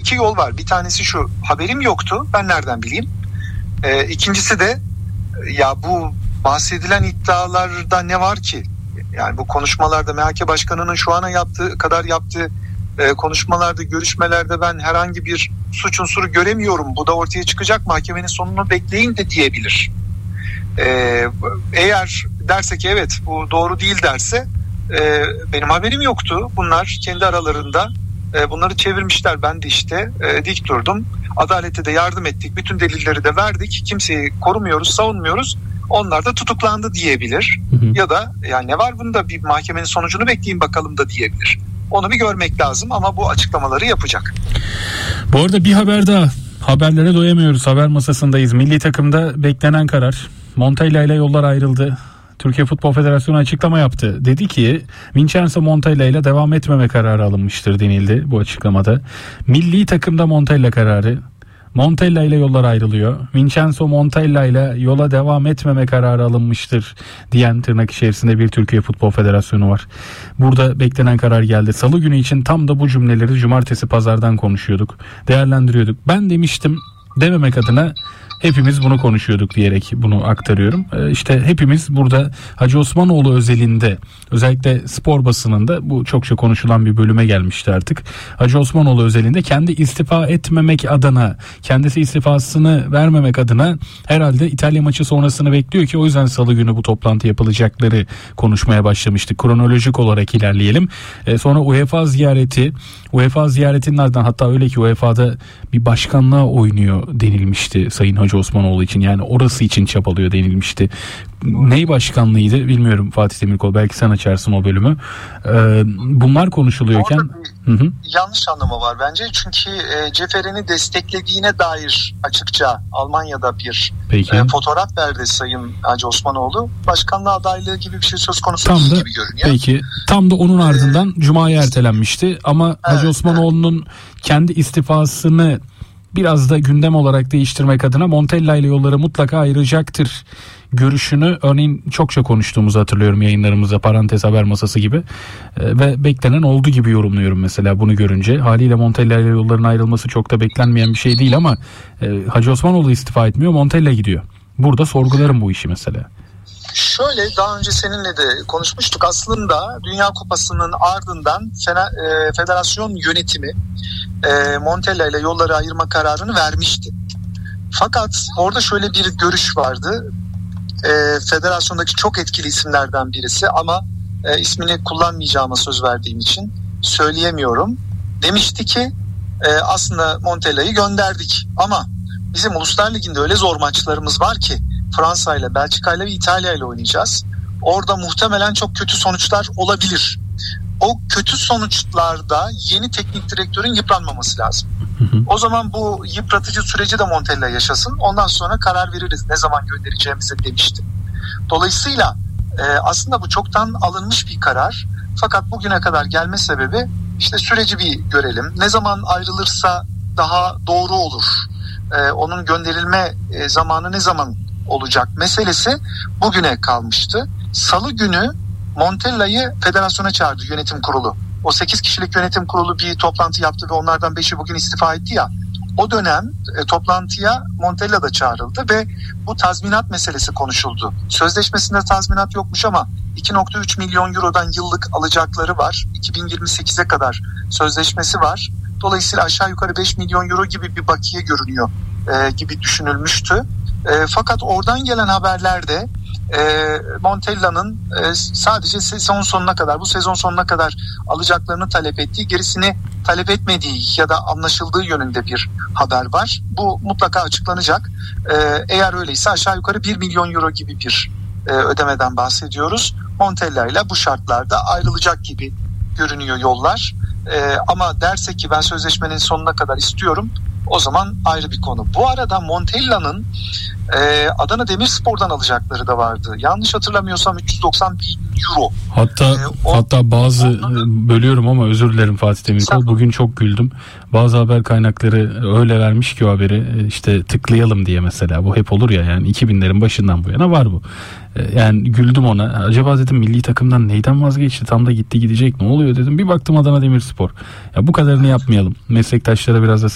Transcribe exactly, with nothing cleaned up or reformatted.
iki yol var. Bir tanesi şu: haberim yoktu, ben nereden bileyim? E, ikincisi de ya bu bahsedilen iddialarda ne var ki? Yani bu konuşmalarda M H K Başkanı'nın şu ana yaptığı kadar yaptığı e, konuşmalarda, görüşmelerde ben herhangi bir suç unsuru göremiyorum. Bu da ortaya çıkacak, mahkemenin sonunu bekleyin de diyebilir. E, eğer derse ki evet bu doğru değil derse e, benim haberim yoktu. Bunlar kendi aralarında e, bunları çevirmişler. Ben de işte e, dik durdum. Adalete de yardım ettik. Bütün delilleri de verdik. Kimseyi korumuyoruz, savunmuyoruz. Onlar da tutuklandı diyebilir. Hı hı. Ya da yani ne var bunda, bir mahkemenin sonucunu bekleyin bakalım da diyebilir. Onu bir görmek lazım ama bu açıklamaları yapacak. Bu arada bir haber daha. Haberlere doyamıyoruz. Haber masasındayız. Milli takımda beklenen karar. Montella ile yollar ayrıldı. Türkiye Futbol Federasyonu açıklama yaptı. Dedi ki Vincenzo Montella ile devam etmeme kararı alınmıştır denildi bu açıklamada. Milli takımda Montella kararı. Montella ile yollar ayrılıyor. Vincenzo Montella ile yola devam etmeme kararı alınmıştır diyen tırnak içerisinde bir Türkiye Futbol Federasyonu var. Burada beklenen karar geldi. Salı günü için tam da bu cümleleri cumartesi pazardan konuşuyorduk. Değerlendiriyorduk. Ben demiştim dememek adına hepimiz bunu konuşuyorduk diyerek bunu aktarıyorum. Ee, işte hepimiz burada Hacı Osmanoğlu özelinde, özellikle spor basınında bu çokça konuşulan bir bölüme gelmişti artık. Hacı Osmanoğlu özelinde kendi istifa etmemek adına, kendisi istifasını vermemek adına herhalde İtalya maçı sonrasını bekliyor ki o yüzden salı günü bu toplantı yapılacakları konuşmaya başlamıştık. Kronolojik olarak ilerleyelim. Ee, sonra UEFA ziyareti, UEFA ziyaretinin ardından, hatta öyle ki U E F A'da bir başkanlığa oynuyor denilmişti Sayın Hacı Osmanoğlu için, yani orası için çabalıyor denilmişti. Ney başkanlığıydı bilmiyorum Fatih Demirkol, belki sen açarsın o bölümü. Ee, bunlar konuşuluyorken hı hı. yanlış anlama var bence, çünkü e, Cefer'ini desteklediğine dair açıkça Almanya'da bir e, fotoğraf verdi Sayın Hacı Osmanoğlu. Başkanlığa adaylığı gibi bir şey söz konusu tam değil da, gibi görünüyor. Peki tam da onun ardından ee, Cuma'ya ertelenmişti ama evet, Hacı Osmanoğlu'nun evet. kendi istifasını biraz da gündem olarak değiştirmek adına Montella ile yolları mutlaka ayıracaktır görüşünü örneğin çokça konuştuğumuzu hatırlıyorum yayınlarımızda, parantez haber masası gibi ee, ve beklenen oldu gibi yorumluyorum mesela bunu görünce. Haliyle Montella ile yolların ayrılması çok da beklenmeyen bir şey değil ama e, Hacı Osmanoğlu istifa etmiyor, Montella gidiyor. Burada sorgularım bu işi mesela. Şöyle, daha önce seninle de konuşmuştuk. Aslında Dünya Kupası'nın ardından federasyon yönetimi Montella ile yolları ayırma kararını vermişti. Fakat orada şöyle bir görüş vardı. Federasyondaki çok etkili isimlerden birisi, ama ismini kullanmayacağıma söz verdiğim için söyleyemiyorum. Demişti ki aslında Montella'yı gönderdik ama bizim Uluslar Ligi'nde öyle zor maçlarımız var ki Fransa ile, Belçika ile ve İtalya ile oynayacağız. Orada muhtemelen çok kötü sonuçlar olabilir. O kötü sonuçlarda yeni teknik direktörün yıpranmaması lazım. Hı hı. O zaman bu yıpratıcı süreci de Montella yaşasın. Ondan sonra karar veririz ne zaman göndereceğimizi demişti. Dolayısıyla e, aslında bu çoktan alınmış bir karar. Fakat bugüne kadar gelme sebebi işte süreci bir görelim. Ne zaman ayrılırsa daha doğru olur. E, onun gönderilme e, zamanı ne zaman olacak meselesi bugüne kalmıştı. Salı günü Montella'yı federasyona çağırdı yönetim kurulu. O sekiz kişilik yönetim kurulu bir toplantı yaptı ve onlardan beşi bugün istifa etti ya. O dönem e, toplantıya Montella da çağrıldı ve bu tazminat meselesi konuşuldu. Sözleşmesinde tazminat yokmuş ama iki virgül üç milyon eurodan yıllık alacakları var. iki bin yirmi sekize kadar sözleşmesi var. Dolayısıyla aşağı yukarı beş milyon euro gibi bir bakiye görünüyor e, gibi düşünülmüştü. E, fakat oradan gelen haberlerde e, Montella'nın e, sadece sezon sonuna kadar, bu sezon sonuna kadar alacaklarını talep ettiği, gerisini talep etmediği ya da anlaşıldığı yönünde bir haber var. Bu mutlaka açıklanacak. E, eğer öyleyse aşağı yukarı bir milyon euro gibi bir e, ödemeden bahsediyoruz. Montella ile bu şartlarda ayrılacak gibi görünüyor yollar. E, ama derse ki ben sözleşmenin sonuna kadar istiyorum, o zaman ayrı bir konu. Bu arada Montella'nın e, Adana Demirspor'dan alacakları da vardı. Yanlış hatırlamıyorsam üç yüz doksan bin euro. Hatta e, o, hatta bazı ondan, bölüyorum ama özür dilerim Fatih Demirkol. Bugün çok güldüm. Bazı haber kaynakları öyle vermiş ki o haberi, işte tıklayalım diye mesela. Bu hep olur ya, yani iki binlerin başından bu yana var bu. Yani güldüm ona. Acaba dedim milli takımdan neyden vazgeçti? Tam da gitti gidecek. Ne oluyor dedim. Bir baktım Adana Demirspor. Ya bu kadarını yapmayalım. Meslektaşlara biraz da